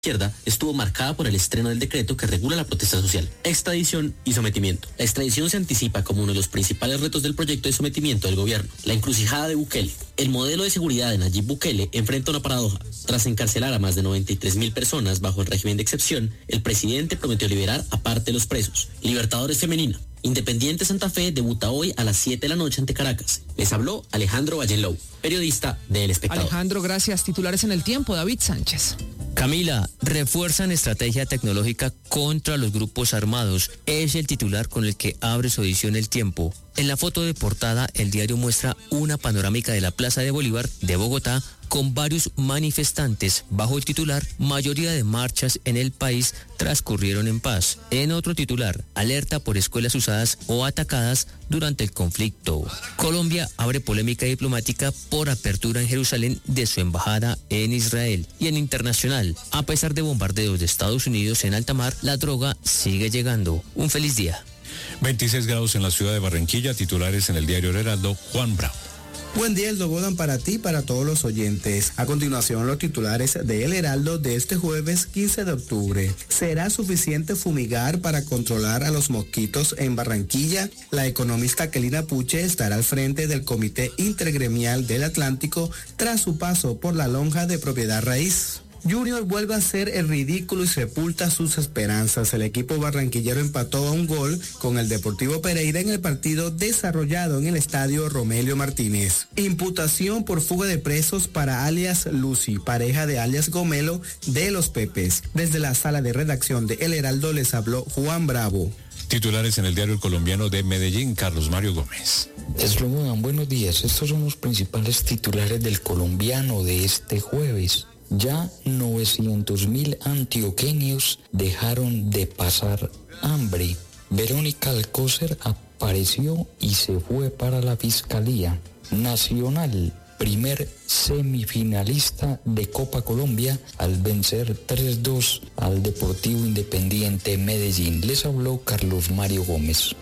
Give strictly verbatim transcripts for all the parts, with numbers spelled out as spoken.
izquierda estuvo marcada por el estreno del decreto que regula la protesta social, extradición y sometimiento. La extradición se anticipa como uno de los principales retos del proyecto de sometimiento del gobierno. La encrucijada de Bukele. El modelo de seguridad de Nayib Bukele enfrenta una paradoja. Tras encarcelar a más de noventa y tres mil personas bajo el régimen de excepción, el presidente prometió liberar a parte de los presos. Libertadores femenina. Independiente Santa Fe debuta hoy a las siete de la noche ante Caracas. Les habló Alejandro Vallenlou, periodista de El Espectador. Alejandro, gracias. Titulares en el tiempo, David Sánchez. Camila, refuerzan estrategia tecnológica contra los grupos armados. Es el titular con el que abre su edición El Tiempo. En la foto de portada, el diario muestra una panorámica de la Plaza de Bolívar de Bogotá con varios manifestantes. Bajo el titular, mayoría de marchas en el país transcurrieron en paz. En otro titular, alerta por escuelas usadas o atacadas durante el conflicto. Colombia abre polémica diplomática por apertura en Jerusalén de su embajada en Israel. Y en internacional, a pesar de bombardeos de Estados Unidos en alta mar, la droga sigue llegando. Un feliz día. veintiséis grados en la ciudad de Barranquilla, titulares en el diario El Heraldo, Juan Bravo. Buen día, el Dogodan para ti y para todos los oyentes. A continuación, los titulares de El Heraldo de este jueves quince de octubre. ¿Será suficiente fumigar para controlar a los mosquitos en Barranquilla? La economista Kelina Puche estará al frente del Comité Intergremial del Atlántico tras su paso por la lonja de propiedad raíz. Junior vuelve a hacer el ridículo y sepulta sus esperanzas. El equipo barranquillero empató a un gol con el Deportivo Pereira en el partido desarrollado en el estadio Romelio Martínez. Imputación por fuga de presos para alias Lucy, pareja de alias Gomelo de los Pepes. Desde la sala de redacción de El Heraldo les habló Juan Bravo. Titulares en el diario El Colombiano de Medellín, Carlos Mario Gómez. Eslogan, buenos días. Estos son los principales titulares del Colombiano de este jueves. Ya novecientos mil antioqueños dejaron de pasar hambre. Verónica Alcócer apareció y se fue para la Fiscalía Nacional. Primer semifinalista de Copa Colombia al vencer tres dos al Deportivo Independiente Medellín. Les habló Carlos Mario Gómez.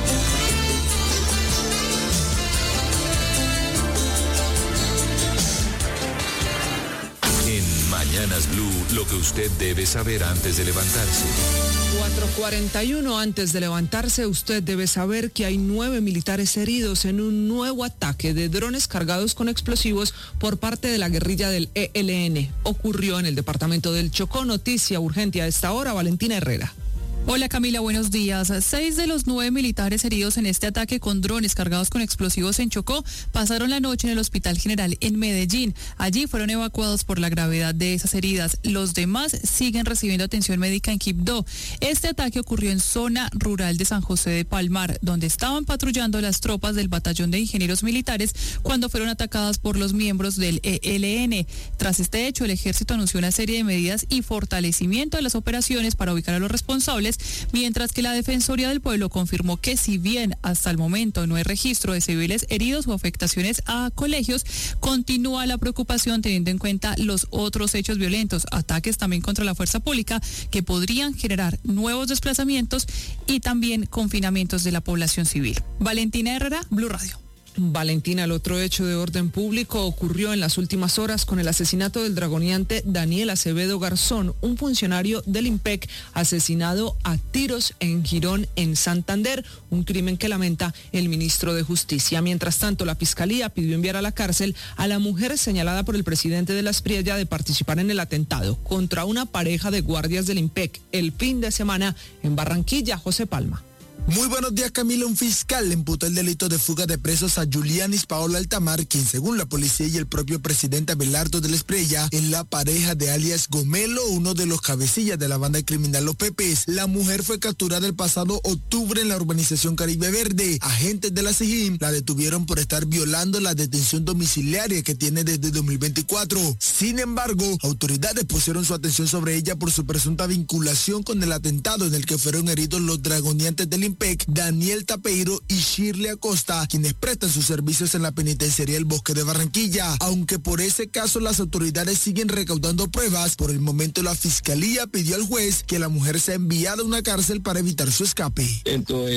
Mañanas Blue, lo que usted debe saber antes de levantarse. cuatro cuarenta y uno, antes de levantarse, usted debe saber que hay nueve militares heridos en un nuevo ataque de drones cargados con explosivos por parte de la guerrilla del E L N. Ocurrió en el departamento del Chocó. Noticia urgente a esta hora, Valentina Herrera. Hola Camila, buenos días. Seis de los nueve militares heridos en este ataque con drones cargados con explosivos en Chocó pasaron la noche en el Hospital General en Medellín. Allí fueron evacuados por la gravedad de esas heridas. Los demás siguen recibiendo atención médica en Quibdó. Este ataque ocurrió en zona rural de San José de Palmar, donde estaban patrullando las tropas del Batallón de Ingenieros Militares cuando fueron atacadas por los miembros del E L N. Tras este hecho, el ejército anunció una serie de medidas y fortalecimiento de las operaciones para ubicar a los responsables, mientras que la Defensoría del Pueblo confirmó que si bien hasta el momento no hay registro de civiles heridos o afectaciones a colegios, continúa la preocupación teniendo en cuenta los otros hechos violentos, ataques también contra la fuerza pública que podrían generar nuevos desplazamientos y también confinamientos de la población civil. Valentina Herrera, Blue Radio. Valentina, el otro hecho de orden público ocurrió en las últimas horas con el asesinato del dragoneante Daniel Acevedo Garzón, un funcionario del IMPEC asesinado a tiros en Girón, en Santander, un crimen que lamenta el ministro de Justicia. Mientras tanto, la Fiscalía pidió enviar a la cárcel a la mujer señalada por el presidente de la Espriella de participar en el atentado contra una pareja de guardias del IMPEC el fin de semana en Barranquilla. José Palma. Muy buenos días, Camila. Un fiscal le imputó el delito de fuga de presos a Julianis Paola Altamar, quien según la policía y el propio presidente Abelardo de la Espriella, es la pareja de alias Gomelo, uno de los cabecillas de la banda criminal Los Pepes. La mujer fue capturada el pasado octubre en la urbanización Caribe Verde. Agentes de la SIJIN la detuvieron por estar violando la detención domiciliaria que tiene desde dos mil veinticuatro. Sin embargo, autoridades pusieron su atención sobre ella por su presunta vinculación con el atentado en el que fueron heridos los dragoneantes del IMPEC, Daniel Tapeiro y Shirley Acosta, quienes prestan sus servicios en la penitenciaría del Bosque de Barranquilla. Aunque por ese caso las autoridades siguen recaudando pruebas, por el momento la fiscalía pidió al juez que la mujer sea enviada a una cárcel para evitar su escape. Dentro del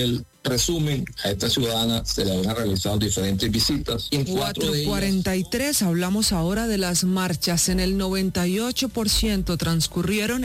resumen, a esta ciudadana se le habían realizado diferentes visitas. Y en cuatro cuarenta y tres hablamos ahora de las marchas. En el noventa y ocho por ciento transcurrieron